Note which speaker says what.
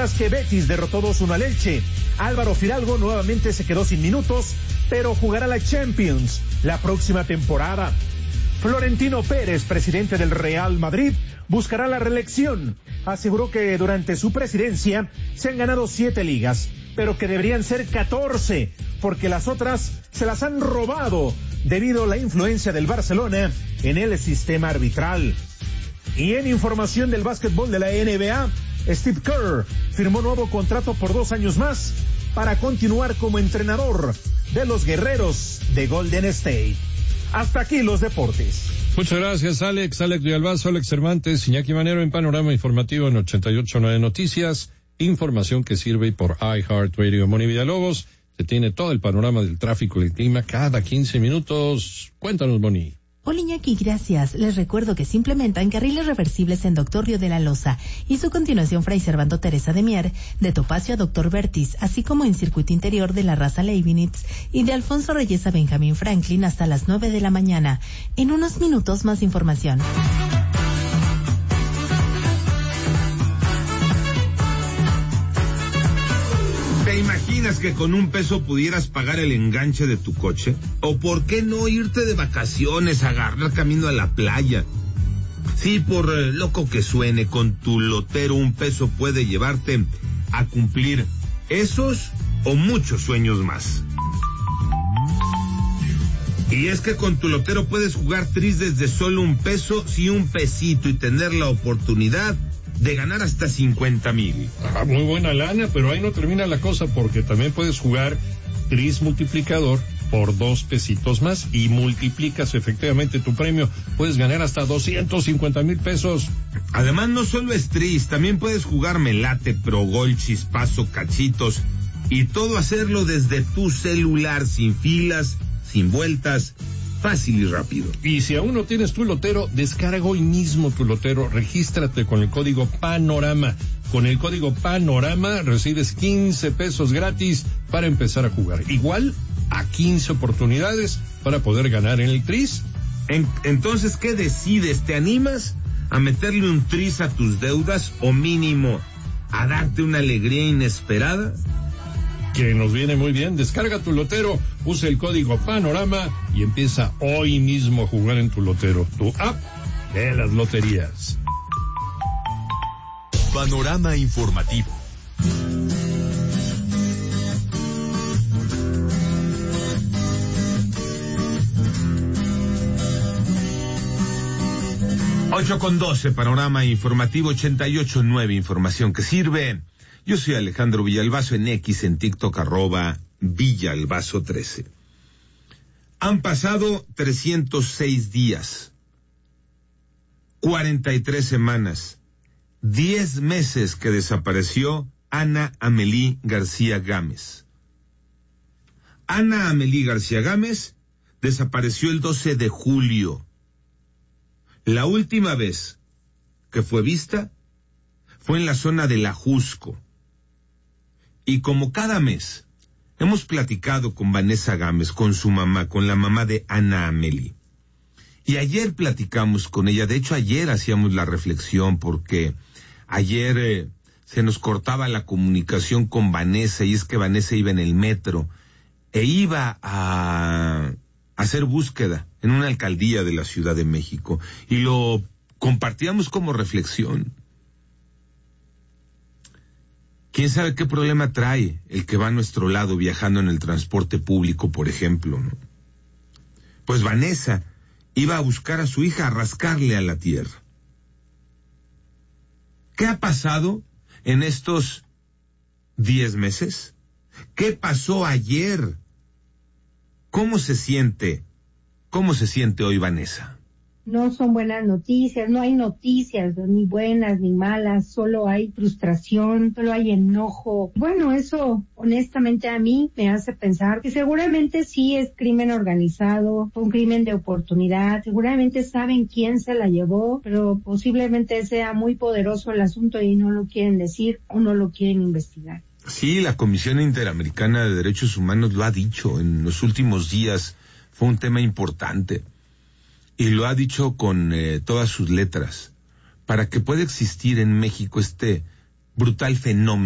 Speaker 1: mientras que Betis derrotó 2-1 al Elche. Álvaro Fidalgo nuevamente se quedó sin minutos, pero jugará la Champions la próxima temporada. Florentino Pérez, presidente del Real Madrid, buscará la reelección. Aseguró que durante su presidencia se han ganado 7 ligas, pero que deberían ser 14, porque las otras se las han robado debido a la influencia del Barcelona en el sistema arbitral. Y en información del básquetbol de la NBA, Steve Kerr firmó nuevo contrato por 2 años más para continuar como entrenador de los Guerreros de Golden State. Hasta aquí los deportes.
Speaker 2: Muchas gracias, Alex Villalbazo, Alex Cervantes, Iñaki Manero en Panorama Informativo en 88.9 Noticias. Información que sirve por iHeartRadio. Moni Villalobos, se tiene todo el panorama del tráfico y el clima cada 15 minutos. Cuéntanos, Moni.
Speaker 3: Hola Iñaki, gracias. Les recuerdo que se implementan carriles reversibles en Doctor Río de la Loza y su continuación Fray Servando Teresa de Mier, de Topacio a Doctor Vertis, así como en circuito interior de la Raza Leibniz y de Alfonso Reyes a Benjamín Franklin hasta las 9 de la mañana. En unos minutos más información.
Speaker 4: ¿Te imaginas que con $1 pudieras pagar el enganche de tu coche? ¿O por qué no irte de vacaciones, agarrar camino a la playa? Sí, por loco que suene, con tu lotero $1 puede llevarte a cumplir esos o muchos sueños más. Y es que con tu lotero puedes jugar tris desde solo $1, sí, $1 y tener la oportunidad de ganar hasta 50,000.
Speaker 2: Muy buena lana, pero ahí no termina la cosa, porque también puedes jugar tris multiplicador por $2 más y multiplicas efectivamente tu premio. Puedes ganar hasta 250,000 pesos.
Speaker 4: Además, no solo es tris, también puedes jugar melate, pro gol, chispazo, cachitos y todo hacerlo desde tu celular, sin filas, sin vueltas, fácil y rápido.
Speaker 2: Y si aún no tienes tu lotero, descarga hoy mismo tu lotero, regístrate con el código PANORAMA. Con el código PANORAMA recibes $15 gratis para empezar a jugar. Igual a 15 oportunidades para poder ganar en el tris.
Speaker 4: Entonces, ¿qué decides? ¿Te animas a meterle un tris a tus deudas o mínimo a darte una alegría inesperada?
Speaker 2: Que nos viene muy bien. Descarga tu lotero, usa el código PANORAMA y empieza hoy mismo a jugar en tu lotero, tu app de las loterías.
Speaker 5: Panorama Informativo.
Speaker 4: Ocho con 12, Panorama Informativo 88.9, información que sirve. Yo soy Alejandro Villalbazo en X, en TikTok, @Villalbazo13. Han pasado 306 días, 43 semanas, 10 meses que desapareció Ana Amelí García Gámez. Ana Amelí García Gámez desapareció el 12 de julio. La última vez que fue vista fue en la zona de La Jusco. Y como cada mes, hemos platicado con Vanessa Gámez, con su mamá, con la mamá de Ana Amelí. Y ayer platicamos con ella, de hecho ayer hacíamos la reflexión porque ayer se nos cortaba la comunicación con Vanessa, y es que Vanessa iba en el metro e iba a hacer búsqueda en una alcaldía de la Ciudad de México y lo compartíamos como reflexión. ¿Quién sabe qué problema trae el que va a nuestro lado viajando en el transporte público, por ejemplo, ¿no? Pues Vanessa iba a buscar a su hija, a rascarle a la tierra. ¿Qué ha pasado en estos 10 meses? ¿Qué pasó ayer? ¿Cómo se siente? ¿Cómo se siente hoy Vanessa?
Speaker 6: No son buenas noticias, no hay noticias ni buenas ni malas, solo hay frustración, solo hay enojo. Bueno, eso honestamente a mí me hace pensar que seguramente sí es crimen organizado, un crimen de oportunidad, seguramente saben quién se la llevó, pero posiblemente sea muy poderoso el asunto y no lo quieren decir o no lo quieren investigar.
Speaker 4: Sí, la Comisión Interamericana de Derechos Humanos lo ha dicho en los últimos días, fue un tema importante. Y lo ha dicho con todas sus letras, para que pueda existir en México este brutal fenómeno